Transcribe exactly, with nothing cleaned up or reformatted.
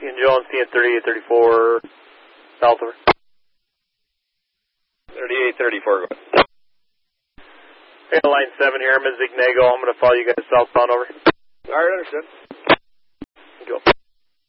Ian Jones, Ian thirty-eight thirty-four, south over. thirty-eight thirty-four. Okay, line seven here, I'm in Zignego. I'm going to follow you guys southbound over. All right, understood. Go.